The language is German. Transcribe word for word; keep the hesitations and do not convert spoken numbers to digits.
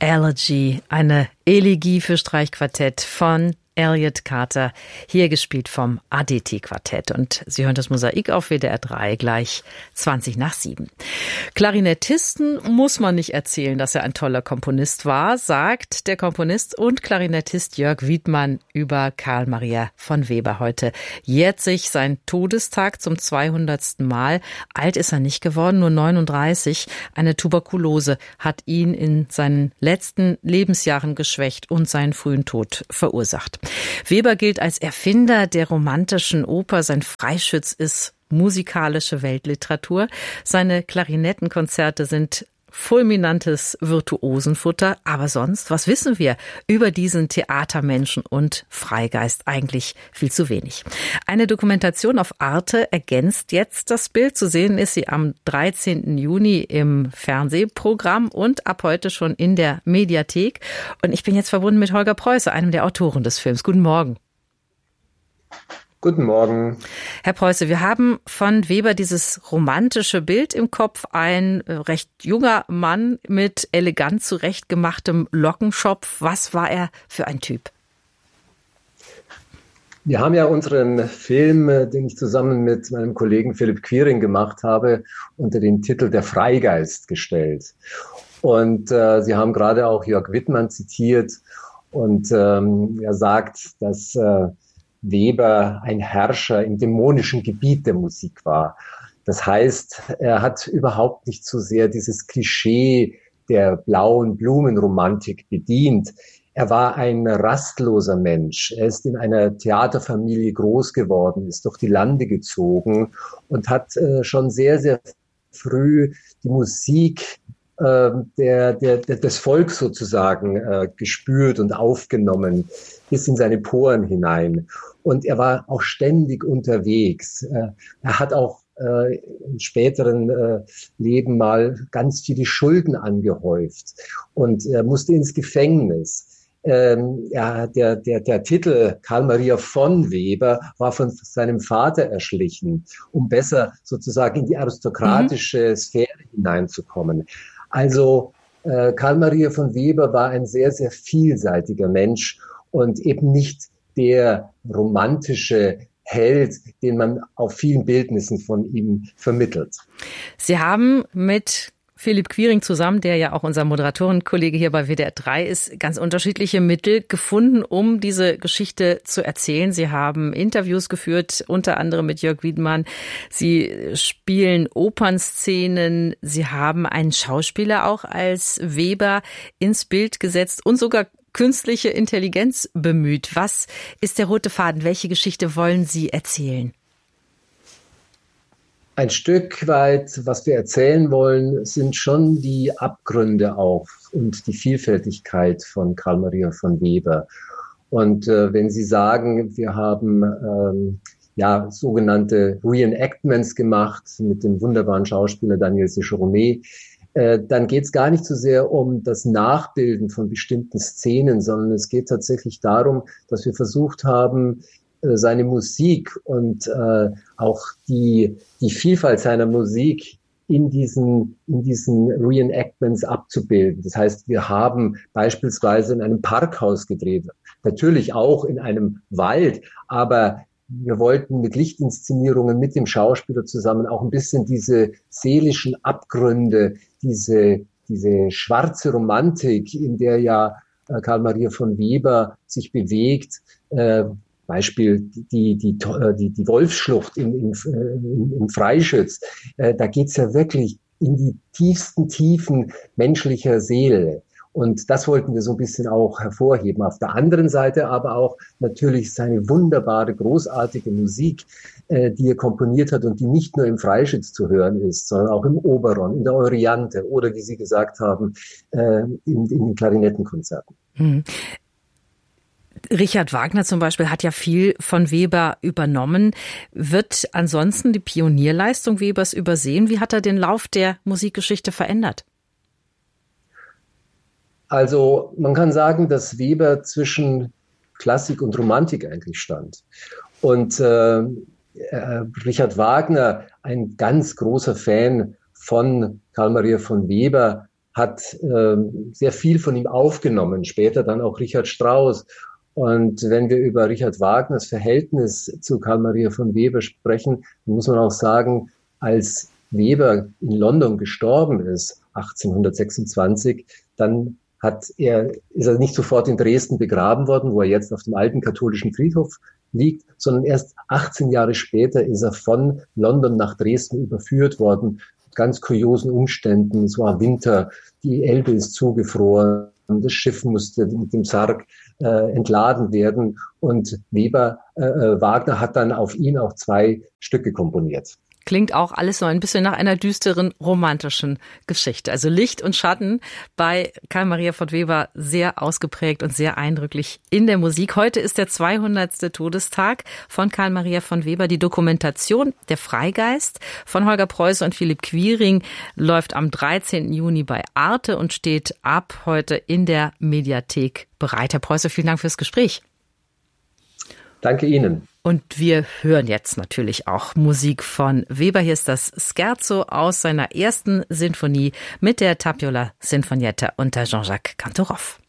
Elegy, eine Elegie für Streichquartett von Elliott Carter, hier gespielt vom Aditi-Quartett. Und Sie hören das Mosaik auf W D R drei, gleich zwanzig nach sieben. Klarinettisten muss man nicht erzählen, dass er ein toller Komponist war, sagt der Komponist und Klarinettist Jörg Wiedmann über Carl Maria von Weber. Heute jährt sich sein Todestag zum zweihundertsten Mal. Alt ist er nicht geworden, nur neununddreißig. Eine Tuberkulose hat ihn in seinen letzten Lebensjahren geschwächt und seinen frühen Tod verursacht. Weber gilt als Erfinder der romantischen Oper. Sein Freischütz ist musikalische Weltliteratur. Seine Klarinettenkonzerte sind fulminantes Virtuosenfutter. Aber sonst, was wissen wir über diesen Theatermenschen und Freigeist? Eigentlich viel zu wenig. Eine Dokumentation auf Arte ergänzt jetzt das Bild. Zu sehen ist sie am dreizehnten Juni im Fernsehprogramm und ab heute schon in der Mediathek. Und ich bin jetzt verbunden mit Holger Preuße, einem der Autoren des Films. Guten Morgen. Guten Morgen. Herr Preuße, wir haben von Weber dieses romantische Bild im Kopf. Ein recht junger Mann mit elegant zurechtgemachtem Lockenschopf. Was war er für ein Typ? Wir haben ja unseren Film, den ich zusammen mit meinem Kollegen Philipp Quiring gemacht habe, unter den Titel Der Freigeist gestellt. Und äh, Sie haben gerade auch Jörg Wiedmann zitiert. Und ähm, er sagt, dass äh, Weber ein Herrscher im dämonischen Gebiet der Musik war. Das heißt, er hat überhaupt nicht so sehr dieses Klischee der blauen Blumenromantik bedient. Er war ein rastloser Mensch. Er ist in einer Theaterfamilie groß geworden, ist durch die Lande gezogen und hat äh, schon sehr, sehr früh die Musik äh, der, der, der, des Volks sozusagen äh, gespürt und aufgenommen, bis in seine Poren hinein. Und er war auch ständig unterwegs. Er hat auch äh, im späteren äh, Leben mal ganz viele Schulden angehäuft und er musste ins Gefängnis. Ähm, ja, der, der, der Titel Carl Maria von Weber war von seinem Vater erschlichen, um besser sozusagen in die aristokratische mhm. Sphäre hineinzukommen. Also äh, Carl Maria von Weber war ein sehr, sehr vielseitiger Mensch und eben nicht der romantische Held, den man auf vielen Bildnissen von ihm vermittelt. Sie haben mit Philipp Quiring zusammen, der ja auch unser Moderatorenkollege hier bei W D R drei ist, ganz unterschiedliche Mittel gefunden, um diese Geschichte zu erzählen. Sie haben Interviews geführt, unter anderem mit Jörg Wiedmann. Sie spielen Opernszenen. Sie haben einen Schauspieler auch als Weber ins Bild gesetzt und sogar künstliche Intelligenz bemüht. Was ist der rote Faden? Welche Geschichte wollen Sie erzählen? Ein Stück weit, was wir erzählen wollen, sind schon die Abgründe auch und die Vielfältigkeit von Carl Maria von Weber. Und äh, wenn Sie sagen, wir haben ähm, ja sogenannte Reenactments gemacht mit dem wunderbaren Schauspieler Daniel Séchourné, dann geht es gar nicht so sehr um das Nachbilden von bestimmten Szenen, sondern es geht tatsächlich darum, dass wir versucht haben, seine Musik und äh, auch die, die Vielfalt seiner Musik in diesen, in diesen Reenactments abzubilden. Das heißt, wir haben beispielsweise in einem Parkhaus gedreht, natürlich auch in einem Wald, aber wir wollten mit Lichtinszenierungen mit dem Schauspieler zusammen auch ein bisschen diese seelischen Abgründe, diese, diese schwarze Romantik, in der ja äh, Carl Maria von Weber sich bewegt, äh, Beispiel die, die, die, die Wolfsschlucht im, im, im Freischütz, äh, da geht's ja wirklich in die tiefsten Tiefen menschlicher Seele. Und das wollten wir so ein bisschen auch hervorheben. Auf der anderen Seite aber auch natürlich seine wunderbare, großartige Musik, äh, die er komponiert hat und die nicht nur im Freischütz zu hören ist, sondern auch im Oberon, in der Euryanthe oder, wie Sie gesagt haben, äh, in, in den Klarinettenkonzerten. Hm. Richard Wagner zum Beispiel hat ja viel von Weber übernommen. Wird ansonsten die Pionierleistung Webers übersehen? Wie hat er den Lauf der Musikgeschichte verändert? Also man kann sagen, dass Weber zwischen Klassik und Romantik eigentlich stand. Und äh, äh, Richard Wagner, ein ganz großer Fan von Carl Maria von Weber, hat äh, sehr viel von ihm aufgenommen, später dann auch Richard Strauss. Und wenn wir über Richard Wagners Verhältnis zu Carl Maria von Weber sprechen, dann muss man auch sagen, als Weber in London gestorben ist, achtzehnhundertsechsundzwanzig, dann hat er, ist er nicht sofort in Dresden begraben worden, wo er jetzt auf dem alten katholischen Friedhof liegt, sondern erst achtzehn Jahre später ist er von London nach Dresden überführt worden, mit ganz kuriosen Umständen. Es war Winter, die Elbe ist zugefroren, das Schiff musste mit dem Sarg äh, entladen werden und Weber, äh, Wagner hat dann auf ihn auch zwei Stücke komponiert. Klingt auch alles so ein bisschen nach einer düsteren, romantischen Geschichte. Also Licht und Schatten bei Carl Maria von Weber sehr ausgeprägt und sehr eindrücklich in der Musik. Heute ist der zweihundertste Todestag von Carl Maria von Weber. Die Dokumentation Der Freigeist von Holger Preuß und Philipp Quiring läuft am dreizehnten Juni bei Arte und steht ab heute in der Mediathek bereit. Herr Preuß, vielen Dank fürs Gespräch. Danke Ihnen. Und wir hören jetzt natürlich auch Musik von Weber. Hier ist das Scherzo aus seiner ersten Sinfonie mit der Tapiola Sinfonietta unter Jean-Jacques Cantoroff.